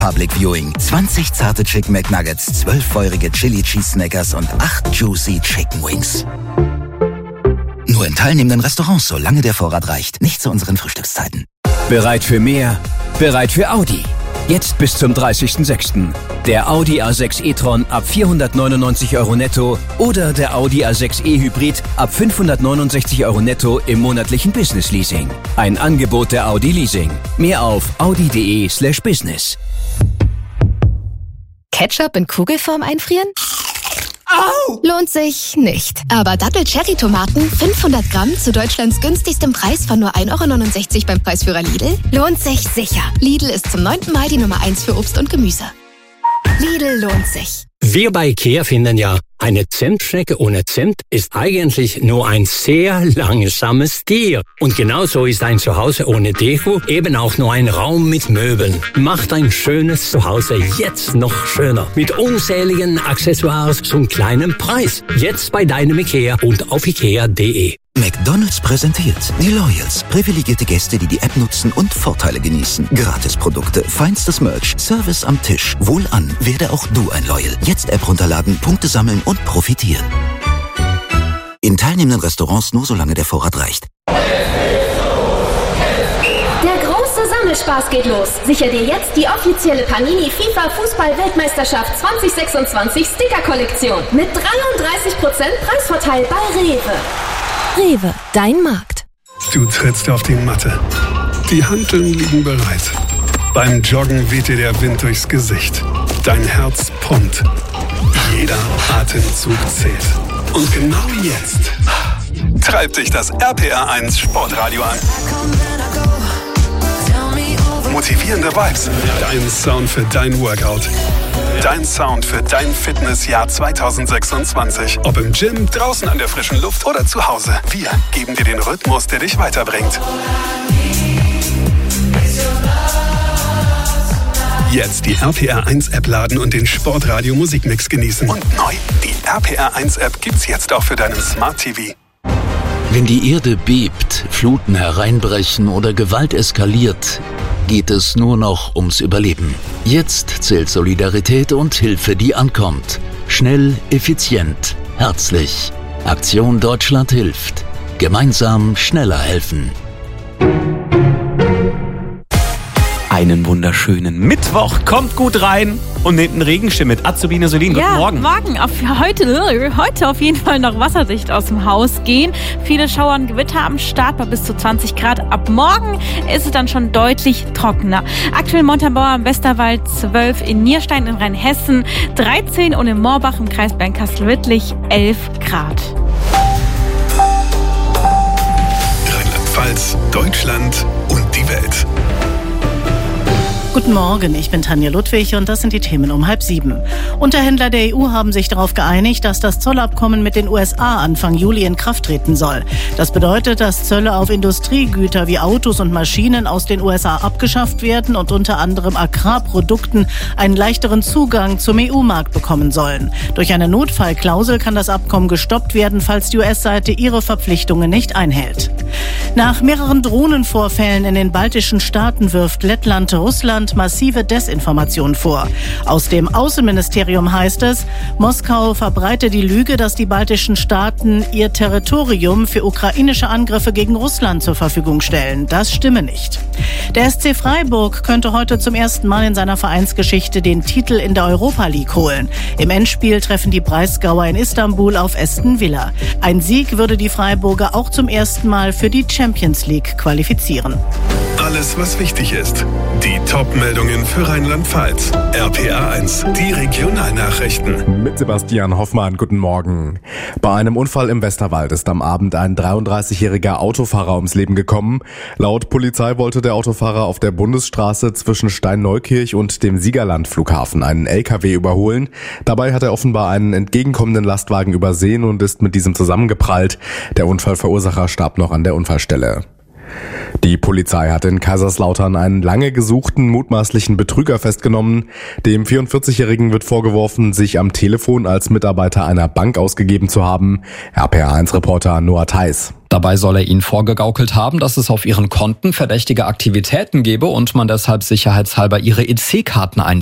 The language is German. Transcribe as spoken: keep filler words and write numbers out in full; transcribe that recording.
Public Viewing. zwanzig zarte Chicken McNuggets, zwölf feurige Chili Cheese Snackers und acht Juicy Chicken Wings. Nur in teilnehmenden Restaurants, solange der Vorrat reicht. Nicht zu unseren Frühstückszeiten. Bereit für mehr? Bereit für Audi. Jetzt bis zum dreißigsten sechsten Der Audi A sechs e-tron ab vierhundertneunundneunzig Euro netto oder der Audi A sechs e-Hybrid ab fünfhundertneunundsechzig Euro netto im monatlichen Business Leasing. Ein Angebot der Audi Leasing. Mehr auf audi.de slash business. Ketchup in Kugelform einfrieren? Au! Lohnt sich nicht. Aber Double-Cherry-Tomaten, fünfhundert Gramm zu Deutschlands günstigstem Preis von nur ein Euro neunundsechzig beim Preisführer Lidl, lohnt sich sicher. Lidl ist zum neunten Mal die Nummer eins für Obst und Gemüse. Lidl lohnt sich. Wir bei IKEA finden ja, eine Zimtschnecke ohne Zimt ist eigentlich nur ein sehr langsames Tier. Und genauso ist ein Zuhause ohne Deko eben auch nur ein Raum mit Möbeln. Macht ein schönes Zuhause jetzt noch schöner. Mit unzähligen Accessoires zum kleinen Preis. Jetzt bei deinem IKEA und auf ikea punkt de. McDonald's präsentiert die Loyals. Privilegierte Gäste, die die App nutzen und Vorteile genießen. Gratisprodukte, feinstes Merch, Service am Tisch. Wohlan, werde auch du ein Loyal. Jetzt App runterladen, Punkte sammeln und profitieren. In teilnehmenden Restaurants nur solange der Vorrat reicht. Der große Sammelspaß geht los. Sicher dir jetzt die offizielle Panini FIFA Fußball-Weltmeisterschaft zwanzig sechsundzwanzig Sticker-Kollektion. Mit dreiunddreißig Prozent Preisvorteil bei Rewe. Rewe, dein Markt. Du trittst auf die Matte. Die Hanteln liegen bereit. Beim Joggen weht dir der Wind durchs Gesicht. Dein Herz pumpt. Jeder Atemzug zählt. Und genau jetzt treibt dich das R P R eins Sportradio an. Motivierende Vibes. Dein Sound für dein Workout. Dein Sound für dein Fitnessjahr zwanzig sechsundzwanzig. Ob im Gym, draußen an der frischen Luft oder zu Hause. Wir geben dir den Rhythmus, der dich weiterbringt. Jetzt die R P R eins App laden und den Sportradio Musikmix genießen. Und neu, die R P R eins App gibt's jetzt auch für deinen Smart T V. Wenn die Erde bebt, Fluten hereinbrechen oder Gewalt eskaliert, geht es nur noch ums Überleben. Jetzt zählt Solidarität und Hilfe, die ankommt. Schnell, effizient, herzlich. Aktion Deutschland hilft. Gemeinsam schneller helfen. Einen wunderschönen Mittwoch, kommt gut rein und nehmt einen Regenschirm mit. Azubine Solin, guten ja, Morgen. Morgen. Auf heute, heute auf jeden Fall noch wasserdicht aus dem Haus gehen. Viele Schauer und Gewitter am Start bei bis zu zwanzig Grad. Ab morgen ist es dann schon deutlich trockener. Aktuell Montabaur im Westerwald zwölf, in Nierstein in Rheinhessen dreizehn und in Moorbach im Kreis Bernkastel-Wittlich elf Grad. Rheinland-Pfalz, Deutschland und die Welt. Guten Morgen, ich bin Tanja Ludwig und das sind die Themen um halb sieben. Unterhändler der E U haben sich darauf geeinigt, dass das Zollabkommen mit den U S A Anfang Juli in Kraft treten soll. Das bedeutet, dass Zölle auf Industriegüter wie Autos und Maschinen aus den U S A abgeschafft werden und unter anderem Agrarprodukten einen leichteren Zugang zum E U-Markt bekommen sollen. Durch eine Notfallklausel kann das Abkommen gestoppt werden, falls die U S-Seite ihre Verpflichtungen nicht einhält. Nach mehreren Drohnenvorfällen in den baltischen Staaten wirft Lettland Russland massive Desinformation vor. Aus dem Außenministerium heißt es, Moskau verbreite die Lüge, dass die baltischen Staaten ihr Territorium für ukrainische Angriffe gegen Russland zur Verfügung stellen. Das stimme nicht. Der S C Freiburg könnte heute zum ersten Mal in seiner Vereinsgeschichte den Titel in der Europa League holen. Im Endspiel treffen die Breisgauer in Istanbul auf Aston Villa. Ein Sieg würde die Freiburger auch zum ersten Mal für die Champions League qualifizieren. Alles, was wichtig ist. Die Top-Meldungen für Rheinland-Pfalz. R P R eins, die Regionalnachrichten. Mit Sebastian Hoffmann, guten Morgen. Bei einem Unfall im Westerwald ist am Abend ein dreiunddreißigjähriger Autofahrer ums Leben gekommen. Laut Polizei wollte der Autofahrer auf der Bundesstraße zwischen Steinneukirch und dem Siegerland-Flughafen einen L K W überholen. Dabei hat er offenbar einen entgegenkommenden Lastwagen übersehen und ist mit diesem zusammengeprallt. Der Unfallverursacher starb noch an der Unfallstelle. Die Polizei hat in Kaiserslautern einen lange gesuchten mutmaßlichen Betrüger festgenommen. Dem vierundvierzigjährigen wird vorgeworfen, sich am Telefon als Mitarbeiter einer Bank ausgegeben zu haben. R P R eins Reporter Noah Theis. Dabei soll er ihnen vorgegaukelt haben, dass es auf ihren Konten verdächtige Aktivitäten gebe und man deshalb sicherheitshalber ihre E C-Karten einziehen